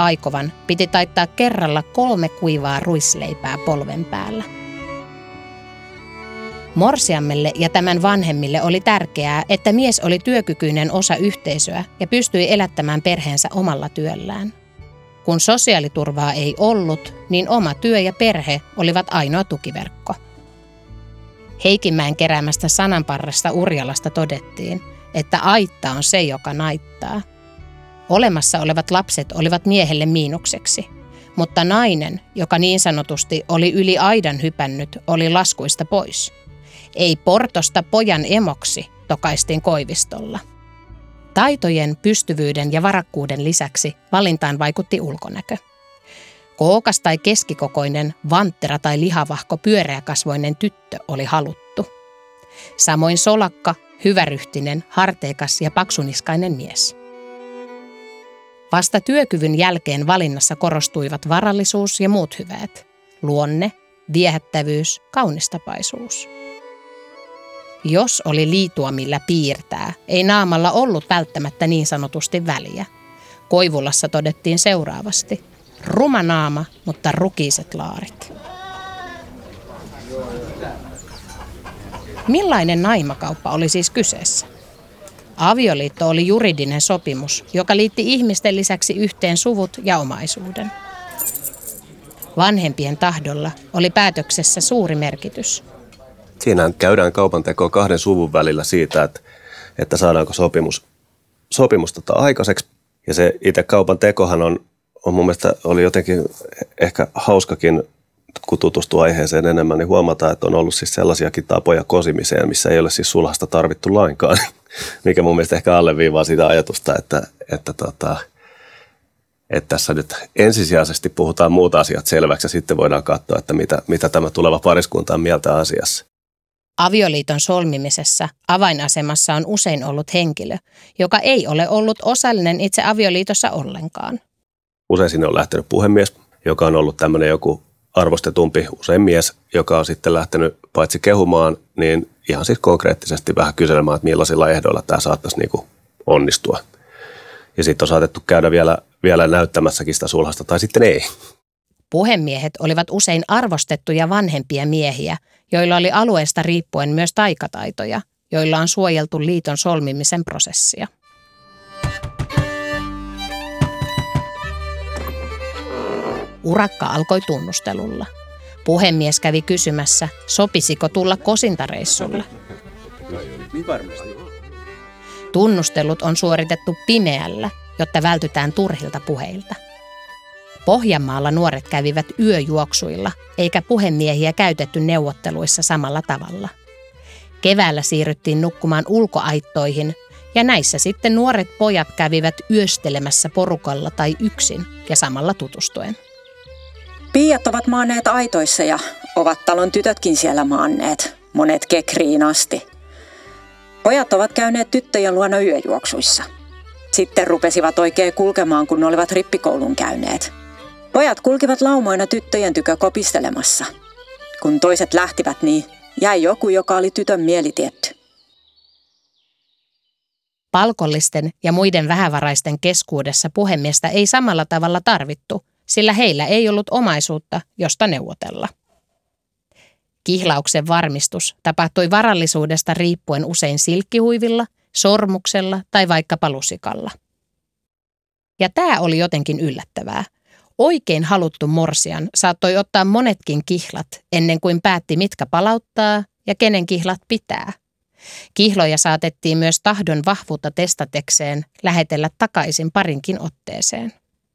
aikovan piti taittaa kerralla 3 kuivaa ruisleipää polven päällä. Morsiammelle ja tämän vanhemmille oli tärkeää, että mies oli työkykyinen osa yhteisöä ja pystyi elättämään perheensä omalla työllään. Kun sosiaaliturvaa ei ollut, niin oma työ ja perhe olivat ainoa tukiverkko. Heikinmäen keräämästä sananparrasta Urjalasta todettiin, että aitta on se, joka naittaa. Olemassa olevat lapset olivat miehelle miinukseksi, mutta nainen, joka niin sanotusti oli yli aidan hypännyt, oli laskuista pois. Ei portosta pojan emoksi, tokaistiin Koivistolla. Taitojen, pystyvyyden ja varakkuuden lisäksi valintaan vaikutti ulkonäkö. Kookas tai keskikokoinen, vanttera tai lihavahko pyöreäkasvoinen tyttö oli haluttu. Samoin solakka, hyväryhtinen, harteikas ja paksuniskainen mies. Vasta työkyvyn jälkeen valinnassa korostuivat varallisuus ja muut hyveet. Luonne, viehättävyys, kaunistapaisuus. Jos oli liitua millä piirtää, ei naamalla ollut välttämättä niin sanotusti väliä. Koivulassa todettiin seuraavasti: ruma naama, mutta rukiiset laarit. Millainen naimakauppa oli siis kyseessä? Avioliitto oli juridinen sopimus, joka liitti ihmisten lisäksi yhteen suvut ja omaisuuden. Vanhempien tahdolla oli päätöksessä suuri merkitys. Siinähän käydään kaupantekoa 2 suvun välillä siitä, että saadaanko sopimus aikaiseksi. Ja se itse kaupan tekohan on mun mielestä oli jotenkin ehkä hauskakin, kun tutustuu aiheeseen enemmän, niin huomataan, että on ollut siis sellaisiakin tapoja kosimiseen, missä ei ole siis sulhasta tarvittu lainkaan. Mikä mun mielestä ehkä alleviivaa sitä ajatusta, että tässä nyt ensisijaisesti puhutaan muut asiat selväksi ja sitten voidaan katsoa, että mitä tämä tuleva pariskunta on mieltä asiassa. Avioliiton solmimisessa avainasemassa on usein ollut henkilö, joka ei ole ollut osallinen itse avioliitossa ollenkaan. Usein sinne on lähtenyt puhemies, joka on ollut tämmöinen joku arvostetumpi, usein mies, joka on sitten lähtenyt paitsi kehumaan, niin ihan siis konkreettisesti vähän kyselemään, että millaisilla ehdoilla tämä saattaisi niin kuin onnistua. Ja sitten on saatettu käydä vielä näyttämässäkin sitä sulhasta, tai sitten ei. Puhemiehet olivat usein arvostettuja vanhempia miehiä, joilla oli alueesta riippuen myös taikataitoja, joilla on suojeltu liiton solmimisen prosessia. Urakka alkoi tunnustelulla. Puhemies kävi kysymässä, sopisiko tulla kosintareissulla. Tunnustelut on suoritettu pimeällä, jotta vältytään turhilta puheilta. Pohjanmaalla nuoret kävivät yöjuoksuilla, eikä puhemiehiä käytetty neuvotteluissa samalla tavalla. Keväällä siirryttiin nukkumaan ulkoaittoihin, ja näissä sitten nuoret pojat kävivät yöstelemässä porukalla tai yksin ja samalla tutustuen. Piiat ovat maanneet aitoissa ja ovat talon tytötkin siellä maanneet, monet kekriin asti. Pojat ovat käyneet tyttöjen luona yöjuoksuissa. Sitten rupesivat oikein kulkemaan, kun olivat rippikoulun käyneet. Pojat kulkivat laumoina tyttöjen tykö kopistelemassa. Kun toiset lähtivät, niin jäi joku, joka oli tytön mielitietty. Palkollisten ja muiden vähävaraisten keskuudessa puhemiestä ei samalla tavalla tarvittu, sillä heillä ei ollut omaisuutta, josta neuvotella. Kihlauksen varmistus tapahtui varallisuudesta riippuen usein silkkihuivilla, sormuksella tai vaikkapa lusikalla. Ja tämä oli jotenkin yllättävää. Oikein haluttu morsian saattoi ottaa monetkin kihlat ennen kuin päätti mitkä palauttaa ja kenen kihlat pitää. Kihloja saatettiin myös tahdon vahvuutta testatekseen lähetellä takaisin parinkin otteeseen.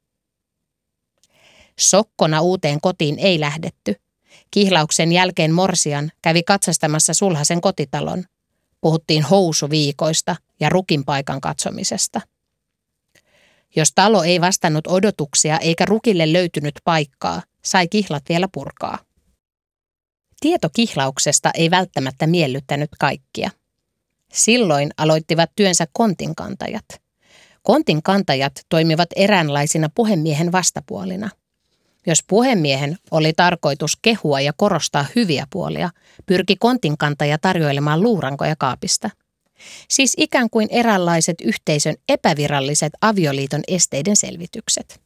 Sokkona uuteen kotiin ei lähdetty. Kihlauksen jälkeen morsian kävi katsastamassa sulhasen kotitalon. Puhuttiin housuviikoista ja rukin paikan katsomisesta. Jos talo ei vastannut odotuksia eikä rukille löytynyt paikkaa, sai kihlat vielä purkaa. Tieto kihlauksesta ei välttämättä miellyttänyt kaikkia. Silloin aloittivat työnsä kontinkantajat. Kontinkantajat toimivat eräänlaisina puhemiehen vastapuolina. Jos puhemiehen oli tarkoitus kehua ja korostaa hyviä puolia, pyrki kontinkantaja tarjoilemaan luurankoja kaapista. Siis ikään kuin eräänlaiset yhteisön epäviralliset avioliiton esteiden selvitykset.